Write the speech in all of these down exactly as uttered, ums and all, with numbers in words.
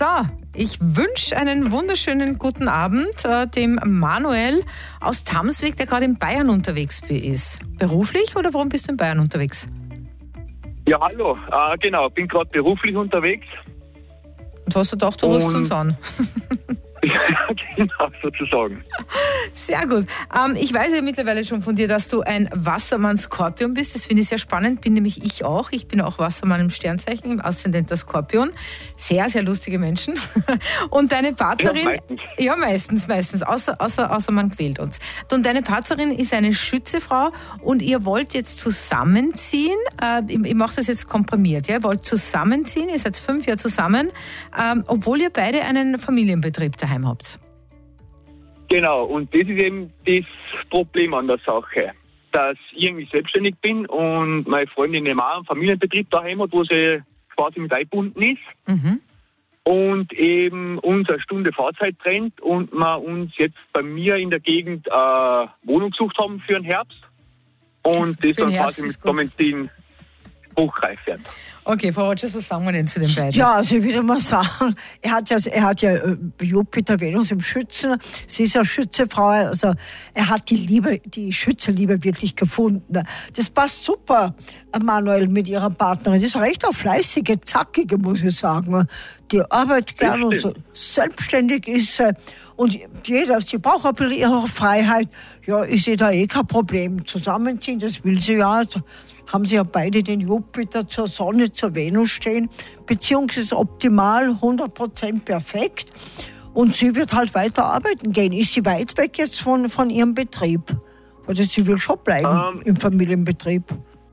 So, ich wünsche einen wunderschönen guten Abend äh, dem Manuel aus Tamsweg, der gerade in Bayern unterwegs ist. Beruflich oder warum bist du in Bayern unterwegs? Ja, hallo. Äh, genau, bin gerade beruflich unterwegs. Und hast du gedacht, du rufst uns an? Ja, genau, sozusagen. Sehr gut. Ähm, ich weiß ja mittlerweile schon von dir, dass du ein Wassermann-Skorpion bist. Das finde ich sehr spannend, bin nämlich ich auch. Ich bin auch Wassermann im Sternzeichen, im Aszendent der Skorpion. Sehr, sehr lustige Menschen. Und deine Partnerin... Ja, meistens. Ja, meistens, meistens. Außer, außer, außer man quält uns. Und deine Partnerin ist eine Schützefrau und ihr wollt jetzt zusammenziehen. Äh, ich ich mache das jetzt komprimiert. Ja? Ihr wollt zusammenziehen, ihr seid fünf Jahre zusammen, ähm, obwohl ihr beide einen Familienbetrieb daheim habt. Genau, und das ist eben das Problem an der Sache, dass ich irgendwie selbstständig bin und meine Freundin eben auch einen Familienbetrieb daheim hat, wo sie quasi mit eingebunden ist. Mhm. Und eben uns eine Stunde Fahrzeit trennt und wir uns jetzt bei mir in der Gegend äh, Wohnung gesucht haben für den Herbst. Und das Für den dann Herbst quasi ist mit gut. Valentin spruchreif werden. Okay, Frau Rogers, was sagen wir denn zu den beiden? Ja, also ich würde mal sagen, er hat ja, er hat ja äh, Jupiter, Venus im Schützen. Sie ist ja Schützefrau, also er hat die Liebe, die Schützeliebe wirklich gefunden. Das passt super, Manuel, mit ihrer Partnerin. Die ist recht auch fleißige, zackige, muss ich sagen. Die arbeitet gern und so selbstständig ist sie. Und jeder, sie braucht ein bisschen ihre Freiheit. Ja, ich sehe da eh kein Problem. Zusammenziehen, das will sie ja. Also haben sie ja beide den Jupiter zur Sonne, zur Venus stehen. Beziehung ist optimal, hundert Prozent perfekt. Und sie wird halt weiter arbeiten gehen. Ist sie weit weg jetzt von, von ihrem Betrieb? Also sie will schon bleiben Ähm, im Familienbetrieb.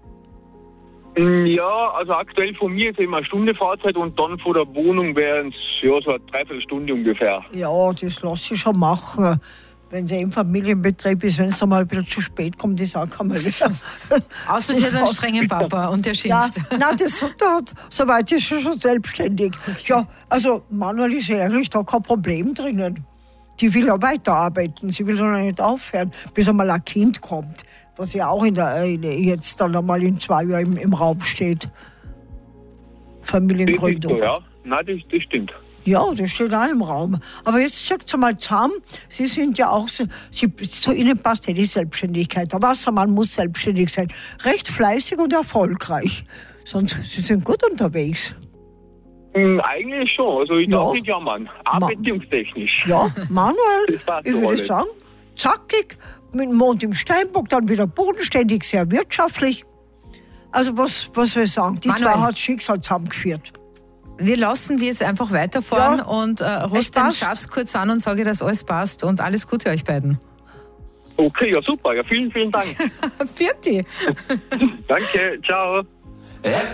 Ja, also aktuell von mir ist eben eine Stunde Fahrzeit und dann von der Wohnung wären es ja, so eine Dreiviertelstunde ungefähr. Ja, das lasse ich schon machen. Wenn sie im Familienbetrieb ist, wenn es einmal wieder zu spät kommt, ist auch kein mehr. Außer sie hat einen strengen Papa und der Ja, schimpft. nein, das hat, soweit ist sie schon selbstständig. Ja, also Manuel ist ehrlich, da kein Problem drinnen. Die will ja weiterarbeiten, sie will ja noch nicht aufhören, bis einmal ein Kind kommt, was ja auch in der, jetzt dann einmal in zwei Jahren im, im Raum steht. Familiengründung. Das ist so, ja. Nein, das, das stimmt. Ja, das steht auch im Raum. Aber jetzt sagt mal zusammen, Sie sind ja auch so, Sie, zu Ihnen passt ja die Selbstständigkeit. Der Wassermann muss selbstständig sein. Recht fleißig und erfolgreich. Sonst, Sie sind gut unterwegs. Hm, eigentlich schon. Also ich Ja. darf nicht jammern. Auch Ma- beziehungstechnisch. Ja, Manuel, Das passt ich so würde alles. sagen, zackig, mit dem Mond im Steinbock, dann wieder bodenständig, sehr wirtschaftlich. Also was, was soll ich sagen, die Manuel. zwei hat das Schicksal zusammengeführt. Wir lassen die jetzt einfach weiterfahren Ja, und äh, es ruf den passt. Schatz kurz an und sage, dass alles passt und alles Gute euch beiden. Okay, ja super. Ja, vielen, vielen Dank. Vierte. Danke, ciao.